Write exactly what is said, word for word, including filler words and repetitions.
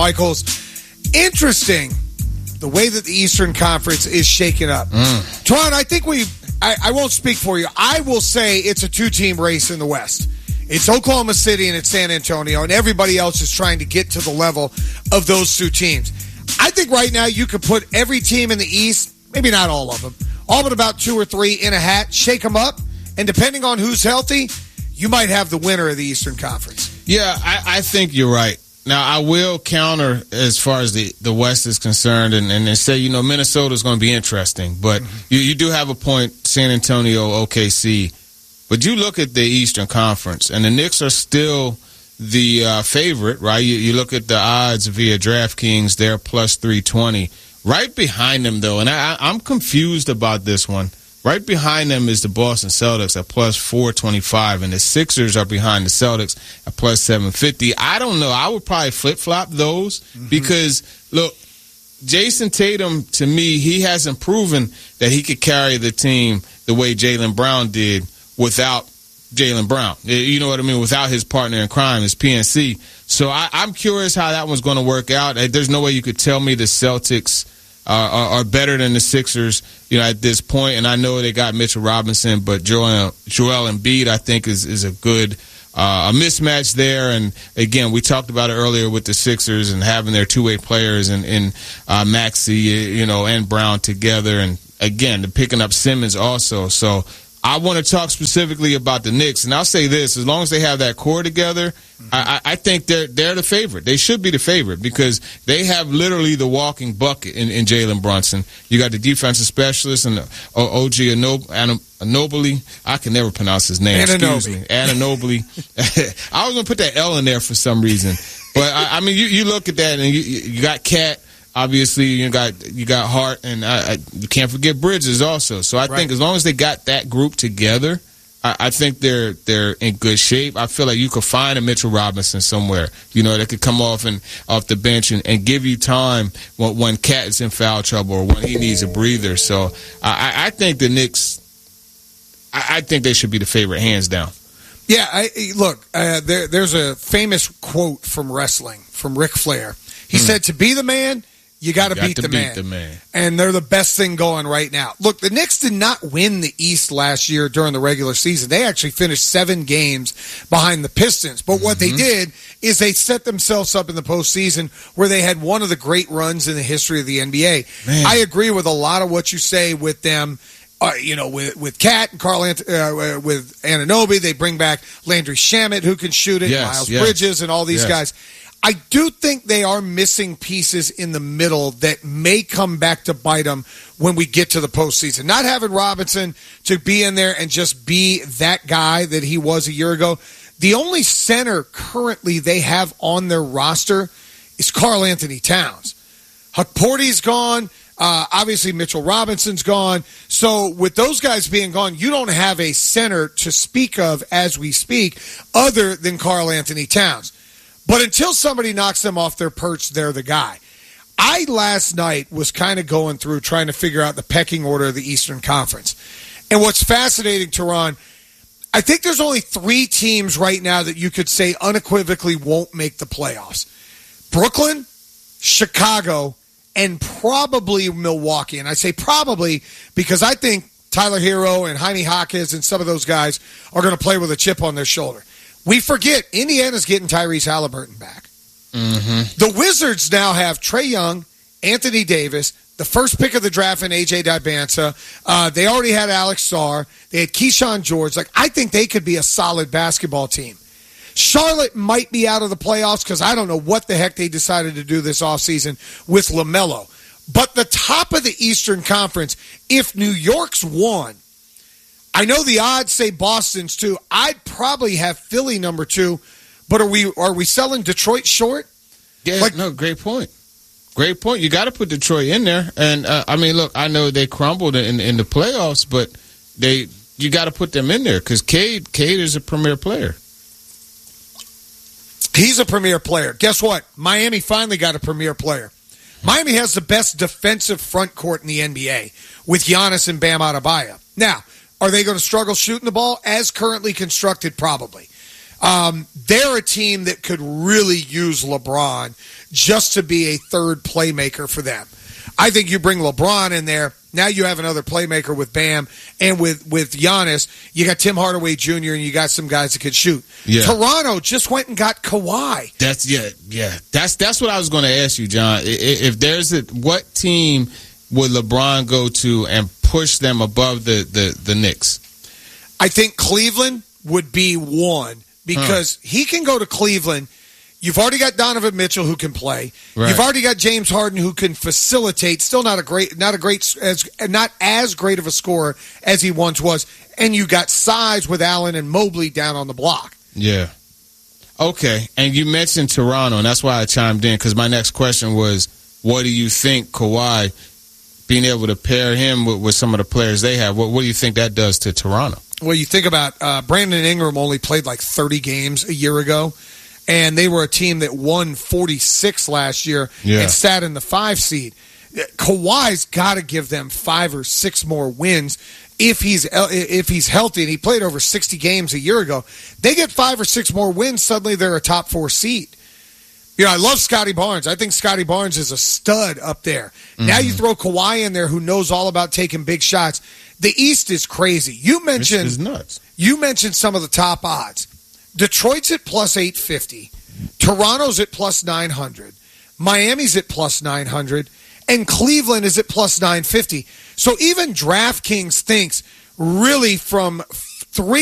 Michaels, interesting the way that the Eastern Conference is shaking up. Mm. Twan, I think we, I, I won't speak for you. I will say it's a two-team race in the West. It's Oklahoma City and it's San Antonio, and everybody else is trying to get to the level of those two teams. I think right now you could put every team in the East, maybe not all of them, all but about two or three in a hat, shake them up, and depending on who's healthy, you might have the winner of the Eastern Conference. Yeah, I, I think you're right. Now, I will counter as far as the, the West is concerned and, and say, you know, Minnesota's going to be interesting. But mm-hmm. you, you do have a point, San Antonio, O K C. But you look at the Eastern Conference, and the Knicks are still the uh, favorite, right? You, you look at the odds via DraftKings, they're plus three twenty. Right behind them, though, and I, I'm confused about this one. Right behind them is the Boston Celtics at plus four twenty-five, and the Sixers are behind the Celtics at plus seven fifty. I don't know. I would probably flip-flop those mm-hmm. because, look, Jason Tatum, to me, he hasn't proven that he could carry the team the way Jaylen Brown did without Jaylen Brown. You know what I mean? Without his partner in crime, his P N C. So I, I'm curious how that one's going to work out. There's no way you could tell me the Celtics Uh, are, are better than the Sixers, you know, at this point. And I know they got Mitchell Robinson, but Joel, Joel Embiid, I think, is, is a good uh, a mismatch there. And, again, we talked about it earlier with the Sixers and having their two-way players and, and uh, Maxey, you know, and Brown together. And, again, they're picking up Simmons also. So I want to talk specifically about the Knicks. And I'll say this, as long as they have that core together, I, I think they're they're the favorite. They should be the favorite because they have literally the walking bucket in, in Jalen Brunson. You got the defensive specialist and O G Anunoby. I can never pronounce his name. Excuse me. Anunoby. I was going to put that L in there for some reason. But, I, I mean, you, you look at that, and you, you got Cat. Obviously, you got you got Hart, and I, I, you can't forget Bridges also. So I right. think as long as they got that group together, I, I think they're they're in good shape. I feel like you could find a Mitchell Robinson somewhere, you know, that could come off and off the bench and, and give you time when, when Cat is in foul trouble or when he needs a breather. So I, I think the Knicks, I, I think they should be the favorite, hands down. Yeah, I, look, uh, there, there's a famous quote from wrestling from Ric Flair. He hmm. said, "To be the man, you got to beat, the, beat the man." And they're the best thing going right now. Look, the Knicks did not win the East last year during the regular season. They actually finished seven games behind the Pistons. But mm-hmm. what they did is they set themselves up in the postseason where they had one of the great runs in the history of the N B A. Man. I agree with a lot of what you say with them. Uh, you know, with with Cat and Carl Ant- uh, with Anunoby, they bring back Landry Shamet, who can shoot it, yes, Miles yes. Bridges, and all these yes. guys. I do think they are missing pieces in the middle that may come back to bite them when we get to the postseason. Not having Robinson to be in there and just be that guy that he was a year ago. The only center currently they have on their roster is Karl Anthony Towns. Porty's gone. Uh, obviously, Mitchell Robinson's gone. So with those guys being gone, you don't have a center to speak of as we speak other than Karl Anthony Towns. But until somebody knocks them off their perch, they're the guy. I, last night, was kind of going through trying to figure out the pecking order of the Eastern Conference. And what's fascinating, Teron, I think there's only three teams right now that you could say unequivocally won't make the playoffs. Brooklyn, Chicago, and probably Milwaukee. And I say probably because I think Tyler Hero and Jaime Jaquez and some of those guys are going to play with a chip on their shoulder. We forget, Indiana's getting Tyrese Halliburton back. Mm-hmm. The Wizards now have Trae Young, Anthony Davis, the first pick of the draft in A J Dibansa. Uh, they already had Alex Sarr. They had Keyshawn George. Like, I think they could be a solid basketball team. Charlotte might be out of the playoffs because I don't know what the heck they decided to do this offseason with LaMelo. But the top of the Eastern Conference, if New York's won, I know the odds say Boston's two. I'd probably have Philly number two, but are we are we selling Detroit short? Yeah, like, no, great point. Great point. You got to put Detroit in there, and uh, I mean, look, I know they crumbled in in the playoffs, but they you got to put them in there because Cade Cade is a premier player. He's a premier player. Guess what? Miami finally got a premier player. Miami has the best defensive front court in the N B A with Giannis and Bam Adebayo. Now, are they going to struggle shooting the ball? As currently constructed, probably. Um, they're a team that could really use LeBron just to be a third playmaker for them. I think you bring LeBron in there. Now you have another playmaker with Bam and with, with Giannis. You got Tim Hardaway Junior and you got some guys that could shoot. Yeah. Toronto just went and got Kawhi. That's yeah, yeah. That's that's what I was going to ask you, John. If, if there's a what team would LeBron go to and push them above the the, the Knicks? I think Cleveland would be one because huh. he can go to Cleveland. You've already got Donovan Mitchell who can play. Right. You've already got James Harden who can facilitate. Still not a great, not a great, as not as great of a scorer as he once was. And you got size with Allen and Mobley down on the block. Yeah. Okay. And you mentioned Toronto, and that's why I chimed in because my next question was, what do you think Kawhi being able to pair him with, with some of the players they have? What, what do you think that does to Toronto? Well, you think about uh, Brandon Ingram only played like thirty games a year ago. And they were a team that won forty-six last year yeah. and sat in the five seed. Kawhi's got to give them five or six more wins if he's if he's healthy. And he played over sixty games a year ago. They get five or six more wins, suddenly they're a top four seed. You know, I love Scotty Barnes. I think Scotty Barnes is a stud up there. Mm-hmm. Now you throw Kawhi in there, who knows all about taking big shots. The East is crazy. You mentioned this is nuts. You mentioned some of the top odds. Detroit's at plus eight fifty. Toronto's at plus nine hundred. Miami's at plus nine hundred. And Cleveland is at plus nine fifty. So even DraftKings thinks really from three